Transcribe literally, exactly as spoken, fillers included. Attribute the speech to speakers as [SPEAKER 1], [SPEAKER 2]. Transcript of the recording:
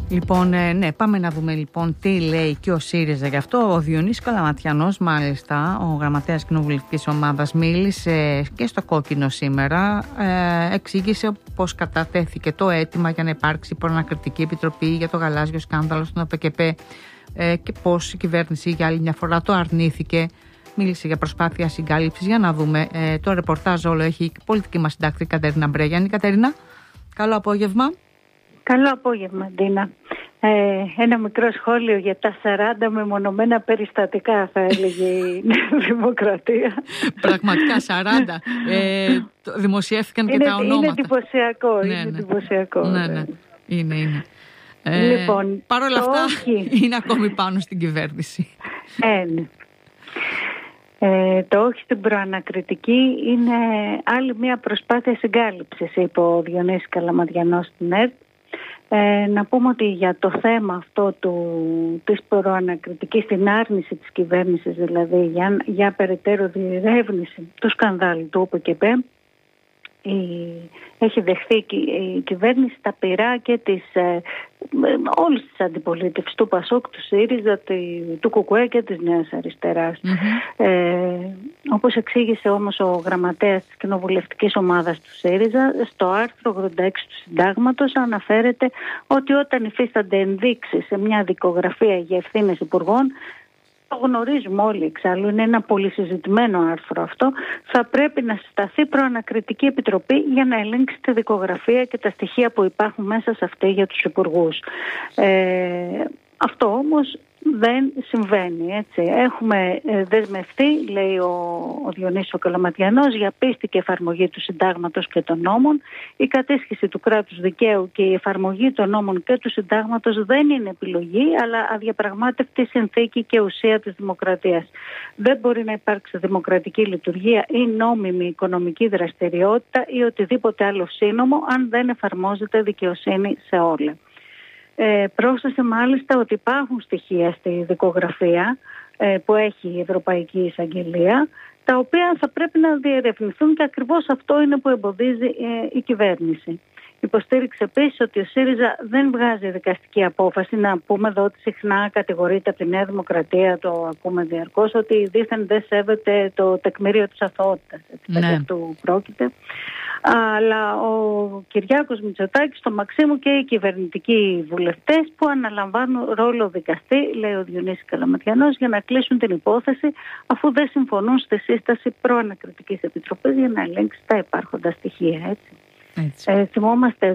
[SPEAKER 1] Λοιπόν, ναι, πάμε να δούμε λοιπόν τι λέει και ο ΣΥΡΙΖΑ γι' αυτό. Ο Διονύσης Καλαματιανός, μάλιστα, ο γραμματέας κοινοβουλευτικής ομάδας, μίλησε και στο Κόκκινο σήμερα. Ε, εξήγησε πώς κατατέθηκε το αίτημα για να υπάρξει προανακριτική επιτροπή για το γαλάζιο σκάνδαλο στον ΟΠΕΚΕΠΕ ε, και πώς η κυβέρνηση για άλλη μια φορά το αρνήθηκε. Μίλησε για προσπάθεια συγκάλυψης. Για να δούμε. Ε, το ρεπορτάζ όλο έχει η πολιτική μας συντάκτρια Κατερίνα Μπρέγιανη. Κατερίνα, καλό απόγευμα.
[SPEAKER 2] Καλό απόγευμα, Ντίνα. Ε, ένα μικρό σχόλιο για τα σαράντα μεμονωμένα περιστατικά, θα έλεγε η Νέα Δημοκρατία.
[SPEAKER 1] Πραγματικά σαράντα. Ε, δημοσιεύτηκαν και
[SPEAKER 2] είναι,
[SPEAKER 1] τα ονόματα.
[SPEAKER 2] Είναι εντυπωσιακό.
[SPEAKER 1] Ναι,
[SPEAKER 2] είναι
[SPEAKER 1] ναι.
[SPEAKER 2] εντυπωσιακό.
[SPEAKER 1] Ναι, ναι. Είναι, είναι. Ε,
[SPEAKER 2] λοιπόν,
[SPEAKER 1] παρ' όλα αυτά
[SPEAKER 2] όχι.
[SPEAKER 1] είναι ακόμη πάνω στην κυβέρνηση.
[SPEAKER 2] Ε, ναι. Ε, το όχι στην προανακριτική είναι άλλη μια προσπάθεια συγκάλυψης, είπε ο Διονύσης Καλαματιανός στην ΕΡΤ. Ε, να πούμε ότι για το θέμα αυτό του, της προανακριτικής, την άρνηση της κυβέρνησης δηλαδή για, για περαιτέρω διερεύνηση του σκανδάλου του ΟΠΕΚΕΠΕ, η, έχει δεχθεί η κυβέρνηση τα πειρά και της, ε, όλης της αντιπολίτευσης του ΠΑΣΟΚ, του ΣΥΡΙΖΑ, του ΚΚΕ και της Νέας Αριστεράς. Mm-hmm. Ε, όπως εξήγησε όμως ο γραμματέας της κοινοβουλευτικής ομάδας του ΣΥΡΙΖΑ, στο άρθρο ογδόντα έξι του Συντάγματος αναφέρεται ότι όταν υφίστανται ενδείξεις σε μια δικογραφία για ευθύνες υπουργών, το γνωρίζουμε όλοι εξάλλου, είναι ένα πολύ συζητημένο άρθρο αυτό, θα πρέπει να συσταθεί προανακριτική επιτροπή για να ελέγξει τη δικογραφία και τα στοιχεία που υπάρχουν μέσα σε αυτή για τους υπουργούς. Ε, αυτό όμως δεν συμβαίνει, έτσι. Έχουμε δεσμευτεί, λέει ο, ο Διονύσης ο Καλαματιανός, για πίστη και εφαρμογή του Συντάγματος και των νόμων. Η κατέσχεση του κράτους δικαίου και η εφαρμογή των νόμων και του Συντάγματος δεν είναι επιλογή, αλλά αδιαπραγμάτευτη συνθήκη και ουσία της δημοκρατίας. Δεν μπορεί να υπάρξει δημοκρατική λειτουργία ή νόμιμη οικονομική δραστηριότητα ή οτιδήποτε άλλο σύνομο αν δεν εφαρμόζεται δικαιοσύνη σε όλα. Ε, πρόσθεσε μάλιστα ότι υπάρχουν στοιχεία στη δικογραφία ε, που έχει η Ευρωπαϊκή Εισαγγελία, τα οποία θα πρέπει να διερευνηθούν και ακριβώς αυτό είναι που εμποδίζει ε, η κυβέρνηση. Υποστήριξε επίσης ότι ο ΣΥΡΙΖΑ δεν βγάζει δικαστική απόφαση. Να πούμε εδώ ότι συχνά κατηγορείται από τη Νέα Δημοκρατία, το ακούμε διαρκώς, ότι δήθεν δεν σέβεται το τεκμήριο της αθωότητας. Έτσι, ναι. Αυτό πρόκειται. Αλλά ο Κυριάκος Μητσοτάκης, το Μαξίμου και οι κυβερνητικοί βουλευτές που αναλαμβάνουν ρόλο δικαστή, λέει ο Διονύσης Καλαματιανός, για να κλείσουν την υπόθεση αφού δεν συμφωνούν στη σύσταση προανακριτικής επιτροπής για να ελέγξει τα υπάρχοντα στοιχεία. Έτσι.
[SPEAKER 1] Έτσι.
[SPEAKER 2] Ε, θυμόμαστε